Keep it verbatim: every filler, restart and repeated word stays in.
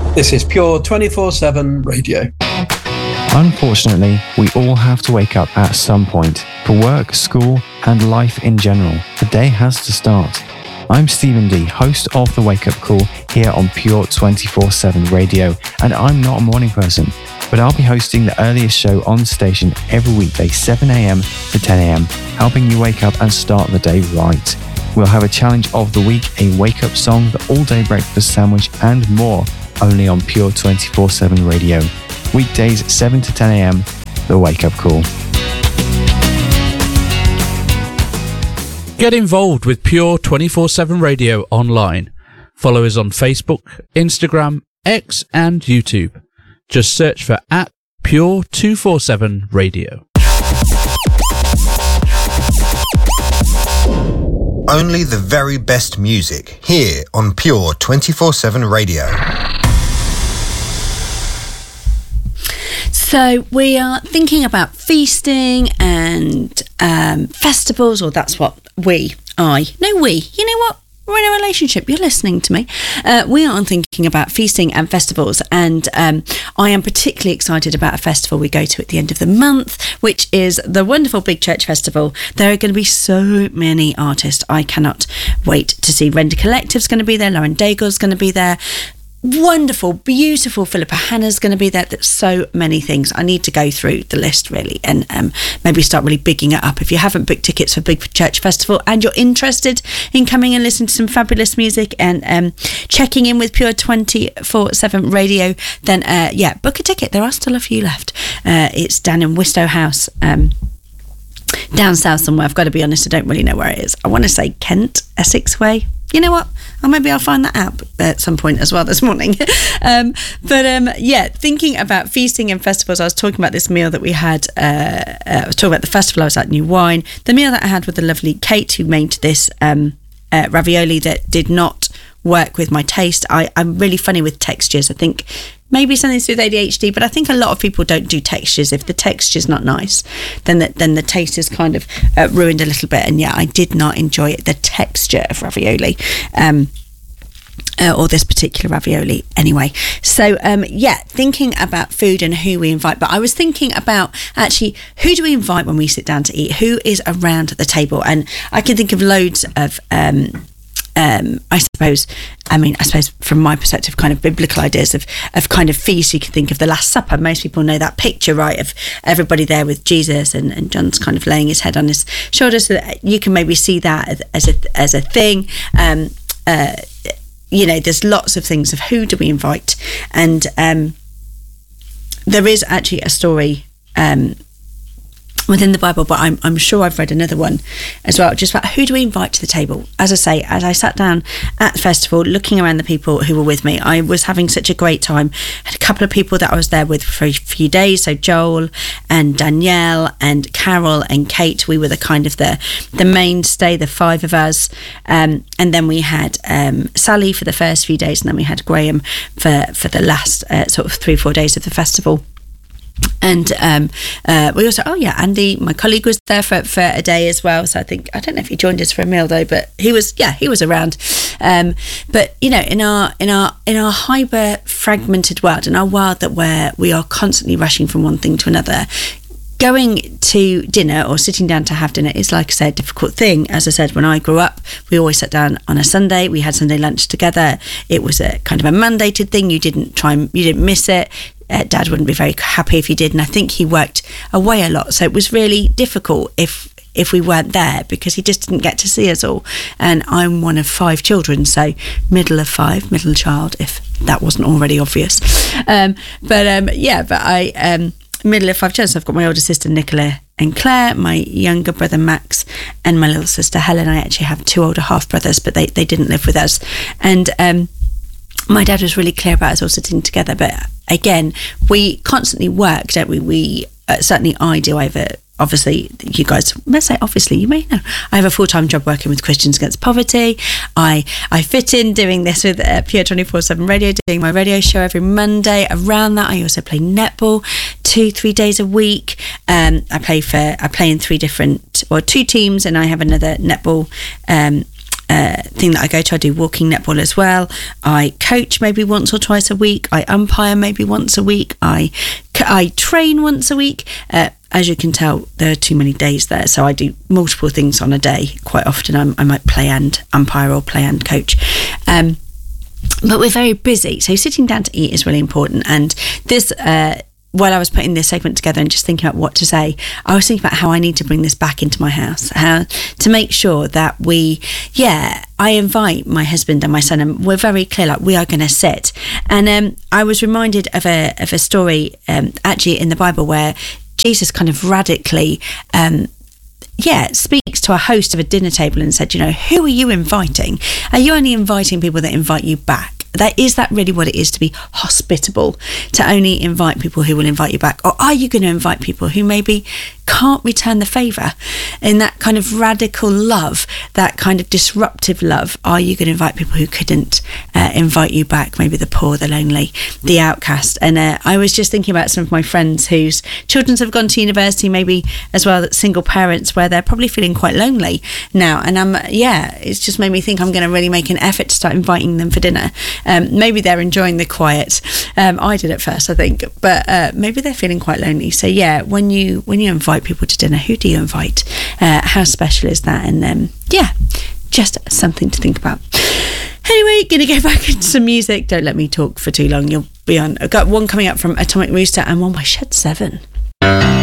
This is Pure twenty-four seven Radio. Unfortunately, we all have to wake up at some point for work, school, and life in general. The day has to start. I'm Stephen D, host of The Wake Up Call here on Pure twenty-four seven Radio, and I'm not a morning person, but I'll be hosting the earliest show on the station every weekday, seven a.m. to ten a.m, helping you wake up and start the day right. We'll have a challenge of the week, a wake-up song, the all-day breakfast sandwich, and more, only on Pure twenty-four seven Radio. Weekdays, seven to ten a.m, The Wake Up Call. Get involved with Pure twenty-four seven Radio online. Follow us on Facebook, Instagram, X and YouTube. Just search for at Pure two forty-seven Radio. Only the very best music here on Pure twenty-four seven Radio. So we are thinking about feasting and um, festivals, or that's what we, I, no we, you know what? We're in a relationship. You're listening to me. Uh, we are thinking about feasting and festivals, and um, I am particularly excited about a festival we go to at the end of the month, which is the wonderful Big Church Festival. There are going to be so many artists. I cannot wait to see. Render Collective's going to be there. Lauren Daigle's going to be there. Wonderful, beautiful Philippa Hannah's going to be there. There's so many things. I need to go through the list really, and um, maybe start really bigging it up. If you haven't booked tickets for Big Church Festival and you're interested in coming and listening to some fabulous music and um, checking in with Pure twenty-four seven Radio, then uh, yeah, book a ticket. There are still a few left. Uh, it's down in Wistow House, um, down south somewhere. I've got to be honest, I don't really know where it is. I want to say Kent, Essex way. You know what? Or maybe I'll find that out at some point as well this morning. um, but um, yeah, thinking about feasting and festivals, I was talking about this meal that we had. Uh, uh, I was talking about the festival I was at, New Wine. The meal that I had with the lovely Kate, who made this um, uh, ravioli that did not work with my taste. I, I'm really funny with textures. I think maybe something to do with A D H D, but I think a lot of people don't do textures. If the texture's not nice, then the, then the taste is kind of uh, ruined a little bit. And yeah, I did not enjoy it, the texture of ravioli. Um, Uh, or this particular ravioli anyway. So um, yeah, thinking about food and who we invite. But I was thinking about actually, who do we invite when we sit down to eat? Who is around the table? And I can think of loads of um, um, I suppose I mean I suppose from my perspective, kind of biblical ideas of, of kind of feast. You can think of the Last Supper. Most people know that picture, right, of everybody there with Jesus, and, and John's kind of laying his head on his shoulders, so that you can maybe see that as, as a as a thing. um, uh, You know, there's lots of things of who do we invite, and um, there is actually a story um, within the Bible, but I'm, I'm sure I've read another one as well, just about who do we invite to the table. As I say, as I sat down at the festival, looking around the people who were with me, I was having such a great time. I had a couple of people that I was there with for a few days, so Joel and Danielle and Carol and Kate. We were the kind of the the mainstay, the five of us, um, and then we had um, Sally for the first few days, and then we had Graham for, for the last uh, sort of three, four days of the festival. And um, uh, we also, oh yeah, Andy, my colleague, was there for, for a day as well. So I think, I don't know if he joined us for a meal though, but he was, yeah, he was around. Um, but you know, in our in our in our hyper fragmented world, in our world that where we are constantly rushing from one thing to another, going to dinner or sitting down to have dinner is, like I said, a difficult thing. As I said, when I grew up, we always sat down on a Sunday. We had Sunday lunch together. It was a kind of a mandated thing. You didn't try and you didn't miss it. Uh, Dad wouldn't be very happy if you did, and I think he worked away a lot, so it was really difficult if if we weren't there, because he just didn't get to see us all. And I'm one of five children, so middle of five, middle child, if that wasn't already obvious. Um, but um, yeah, but I um, middle of five children. So I've got my older sister Nicola and Claire, my younger brother Max, and my little sister Helen. I actually have two older half brothers, but they they didn't live with us, and um, my dad was really clear about us all sitting together. But again, we constantly work, don't we? We uh, certainly I do. I have a, obviously, you guys, let's say obviously, you may know, I have a full-time job working with Christians Against Poverty. I I fit in doing this with uh, Pure twenty-four seven Radio, doing my radio show every Monday. Around that, I also play netball two, three days a week. Um, I play for I play in three different, well, two teams, and I have another netball um uh, thing that I go to. I do walking netball as well. I coach maybe once or twice a week. I umpire maybe once a week. I, I train once a week. Uh, as you can tell, there are too many days there, so I do multiple things on a day. Quite often I'm, I might play and umpire or play and coach. Um, but we're very busy, so sitting down to eat is really important. And this... Uh, while I was putting this segment together and just thinking about what to say, I was thinking about how I need to bring this back into my house, how to make sure that we, yeah, I invite my husband and my son, and we're very clear, like, we are going to sit. And um, I was reminded of a of a story um, actually in the Bible where Jesus kind of radically um yeah, speaks to a host of a dinner table and said, you know, who are you inviting? Are you only inviting people that invite you back? That is that really what it is to be hospitable, to only invite people who will invite you back? Or are you going to invite people who maybe can't return the favour? In that kind of radical love, that kind of disruptive love, are you going to invite people who couldn't uh, invite you back? Maybe the poor, the lonely, the outcast. And uh, I was just thinking about some of my friends whose children have gone to university, maybe as well, that single parents, where they're probably feeling quite lonely now. And um, yeah, it's just made me think I'm going to really make an effort to start inviting them for dinner. Um, maybe they're enjoying the quiet. Um, I did at first, I think, but uh, maybe they're feeling quite lonely. So yeah, when you when you invite people to dinner, who do you invite? Uh, how special is that? And um, yeah, just something to think about. Anyway, gonna go back into some music. Don't let me talk for too long. You'll be on. I've got one coming up from Atomic Rooster and one by Shed Seven.